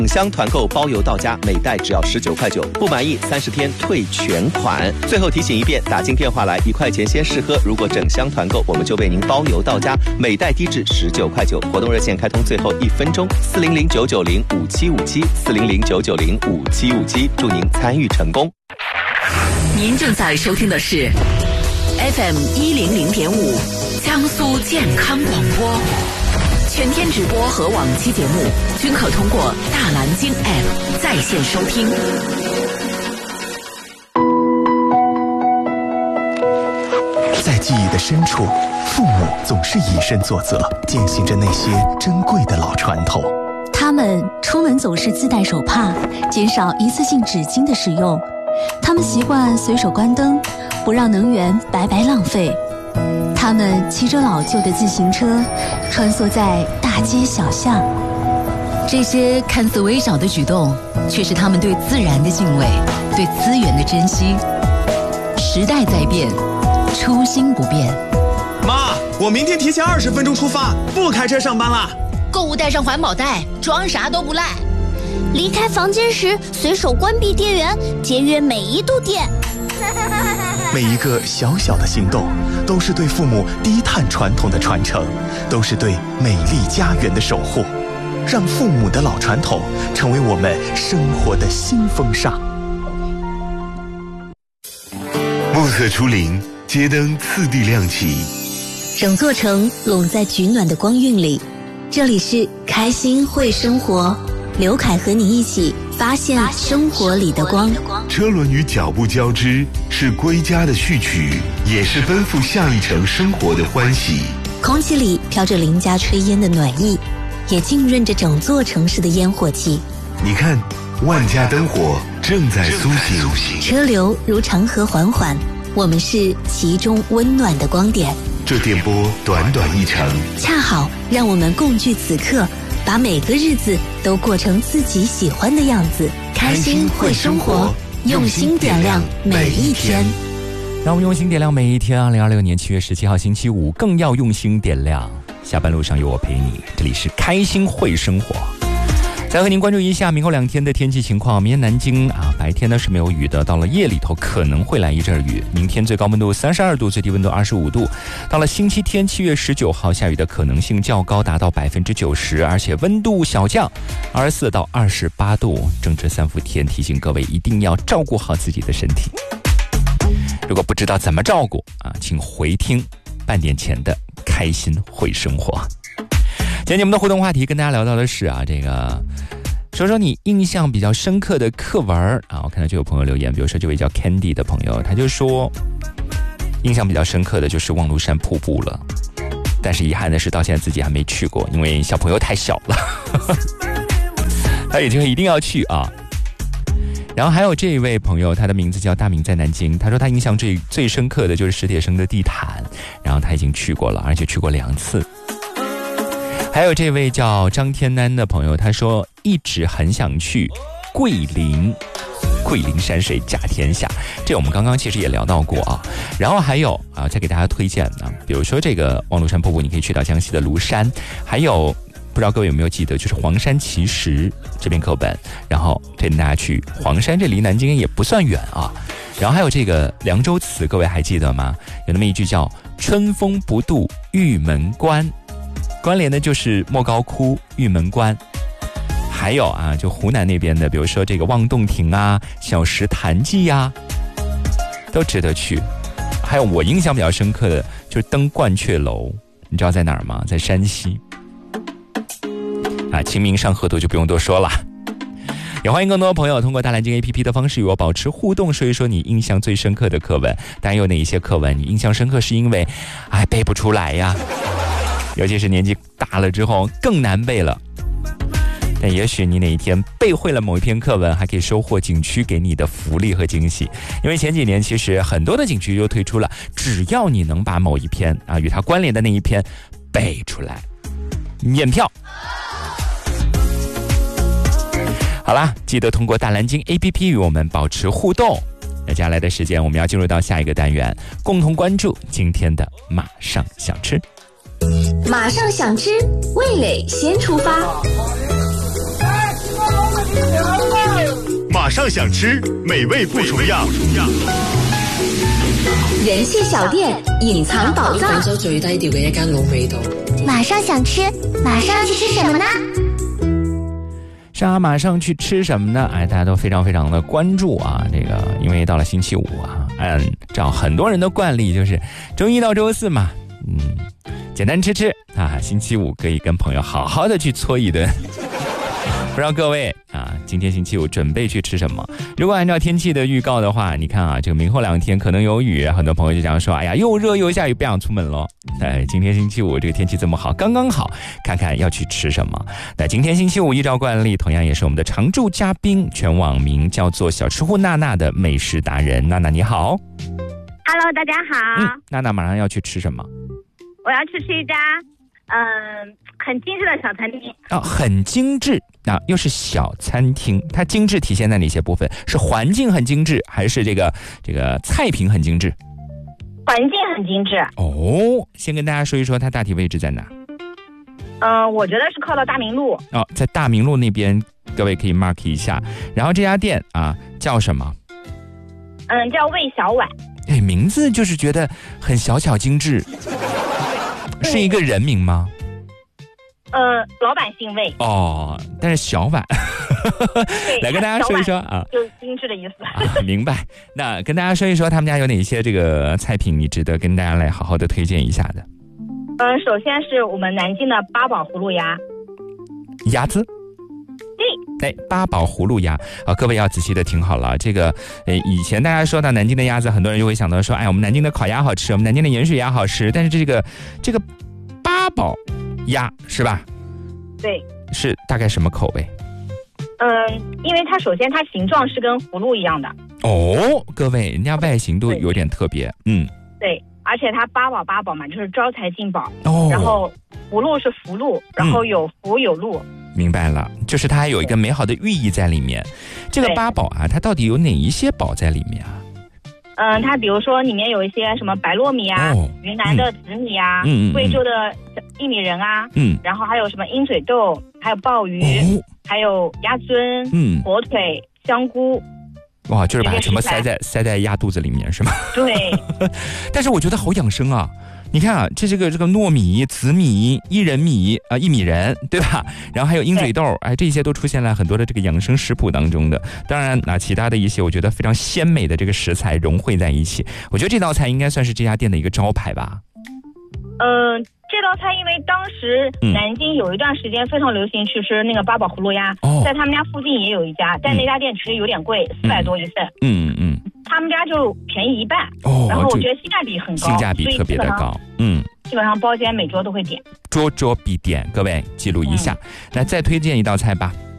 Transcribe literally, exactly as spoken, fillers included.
整箱团购包邮到家，每袋只要十九块九，不满意三十天退全款。最后提醒一遍，打进电话来，一块钱先试喝，如果整箱团购，我们就为您包邮到家，每袋低至十九块九。活动热线开通最后一分钟，四零零九九零五七五七，四零零九九零五七五七，祝您参与成功。 您正在收听的是 F M 一零零点五江苏健康广播，全天直播和往期节目均可通过大蓝鲸 App 在线收听。 在记忆的深处，父母总是以身作则，践行着那些珍贵的老传统。 他们出门总是自带手帕，减少一次性纸巾的使用。他们习惯随手关灯，不让能源白白浪费。他们骑着老旧的自行车，穿梭在大街小巷。 这些看似微小的举动，却是他们对自然的敬畏，对资源的珍惜。时代在变，初心不变。 妈，我明天提前二十分钟出发，不开车上班了。 购物带上环保袋，装啥都不赖。 离开房间时随手关闭电源，节约每一度电。 每一个小小的行动，都是对父母低碳传统的传承，都是对美丽家园的守护。让父母的老传统成为我们生活的新风尚。 暮色初临，街灯次第亮起， 整座城拢在取暖的光晕里。这里是开心会生活，刘凯和你一起发现生活里的光。 车轮与脚步交织，是归家的序曲，也是奔赴下一程生活的欢喜。 空气里飘着邻家炊烟的暖意，也浸润着整座城市的烟火气。 你看，万家灯火正在苏醒， 车流如长河缓缓，我们是其中温暖的光点。 这电波短短一程， 恰好让我们共聚此刻，把每个日子都过成自己喜欢的样子。开心会生活，用心点亮每一天。 让我们用心点亮每一天。二零二六年七月十七号星期五，更要用心点亮。下班路上有我陪你，这里是开心会生活。再和您关注一下明后两天的天气情况。明天南京啊，白天呢是没有雨的，到了夜里头可能会来一阵雨。明天最高温度三十二度，最低温度二十五度。到了星期天七月十九号，下雨的可能性较高，达到百分之九十，而且温度小降，二十四到二十八度。正值三伏天，提醒各位一定要照顾好自己的身体。如果不知道怎么照顾啊，请回听半点前的开心会生活。今天节目的互动话题跟大家聊到的是啊，这个说说你印象比较深刻的课文啊。我看到就有朋友留言，比如说这位叫 Candy 的朋友，他就说印象比较深刻的就是望庐山瀑布了，但是遗憾的是到现在自己还没去过，因为小朋友太小了他有机会一定要去啊。然后还有这一位朋友，他的名字叫大明在南京，他说他印象最最深刻的就是史铁生的地毯，然后他已经去过了，而且去过两次。还有这位叫张天南的朋友，他说一直很想去桂林，桂林山水甲天下，这我们刚刚其实也聊到过啊。然后还有啊，再给大家推荐啊，比如说这个望庐山瀑布，你可以去到江西的庐山，还有不知道各位有没有记得，就是黄山奇石这篇课本，然后推荐大家去黄山，这离南京也不算远啊。然后还有这个凉州词，各位还记得吗？有那么一句叫春风不度玉门关，关联的就是莫高窟、玉门关。还有啊，就湖南那边的，比如说这个望洞庭啊、小石潭记啊，都值得去。还有我印象比较深刻的就是登鹳雀楼，你知道在哪儿吗？在山西。啊，清明上河图就不用多说了。也欢迎更多朋友通过大蓝鲸 A P P 的方式与我保持互动，说一说你印象最深刻的课文。当然有哪一些课文你印象深刻是因为哎背不出来呀，尤其是年纪大了之后更难背了。但也许你哪一天背会了某一篇课文，还可以收获景区给你的福利和惊喜。因为前几年其实很多的景区就推出了，只要你能把某一篇啊与它关联的那一篇背出来，免票。好啦，记得通过大蓝鲸 A P P 与我们保持互动。那接下来的时间，我们要进入到下一个单元，共同关注今天的马上想吃。 马上想吃，味蕾先出发。 上想吃，美味不重样。 人气小店隐藏宝藏， 廣州最低調嘅一間老味道。 马上想吃，马上去吃什么呢？ 上马上去吃什么呢？哎，大家都非常非常的关注啊，这个因为到了星期五啊，按照很多人的惯例，就是周一到周四嘛，嗯，简单吃吃啊，星期五可以跟朋友好好的去搓一顿。不知道各位啊，今天星期五准备去吃什么？如果按照天气的预告的话，你看啊，这个明后两天可能有雨，很多朋友就讲说，哎呀，又热又下雨，不想出门了。哎，今天星期五这个天气这么好，刚刚好，看看要去吃什么。那今天星期五依照惯例，同样也是我们的常驻嘉宾，全网名叫做小吃货娜娜的美食达人。娜娜你好。 Hello， 大家好。 嗯，娜娜马上要去吃什么？ 我要去吃一家嗯、呃、很精致的小餐厅。 哦，很精致啊，又是小餐厅，它精致体现在哪些部分？是环境很精致，还是这个这个菜品很精致？ 环境很精致。 哦，先跟大家说一说它大体位置在哪？ 嗯、呃，我觉得是靠到大明路。 哦，在大明路那边，各位可以 mark 一下。然后这家店啊叫什么？ 嗯，叫魏小碗。 哎，名字就是觉得很小巧精致。是一个人名吗？ 呃，老板姓魏。 哦，但是小碗。来跟大家说一说啊， 就是精致的意思。 啊，明白。那跟大家说一说他们家有哪些这个菜品，你值得跟大家来好好的推荐一下的。 嗯、呃，首先是我们南京的八宝葫芦鸭。 鸭子。 对。 哎，八宝葫芦鸭啊，各位要仔细的听好了。这个，呃，以前大家说到南京的鸭子，很多人就会想到说，哎，我们南京的烤鸭好吃，我们南京的盐水鸭好吃，但是这个这个八宝鸭是吧？ 对。 是大概什么口味？ 嗯，因为它首先它形状是跟葫芦一样的。 哦，各位，人家外形都有点特别，嗯。 对，而且它八宝八宝嘛，就是招财进宝。 哦。 然后葫芦是福禄，然后有福有禄。 嗯，明白了，就是它还有一个美好的寓意在里面。这个八宝啊，它到底有哪一些宝在里面啊？ 嗯、呃，它比如说里面有一些什么白糯米啊，哦、云南的紫米啊，嗯、贵州的薏米仁啊，嗯，然后还有什么鹰嘴豆，还有鲍鱼，哦、还有鸭胗，嗯，火腿、香菇。 哇，就是把什么塞在塞在鸭肚子里面是吗？ 对。 但是我觉得好养生啊。你看啊，这是个这个糯米、紫米、薏仁米啊、薏米仁，对吧？然后还有鹰嘴豆，哎，这些都出现了很多的这个养生食谱当中的。当然啊，其他的一些我觉得非常鲜美的这个食材融汇在一起，我觉得这道菜应该算是这家店的一个招牌吧。 嗯、呃，这道菜因为当时南京有一段时间非常流行去吃那个八宝葫芦鸭，嗯、在他们家附近也有一家，但那家店其实有点贵，四百、嗯、多一份。嗯嗯嗯。他们家就便宜一半，哦，然后我觉得性价比很高， 性价比特别的高，嗯， 基本上包间每桌都会点， 桌桌必点，各位记录一下。嗯、来再推荐一道菜吧。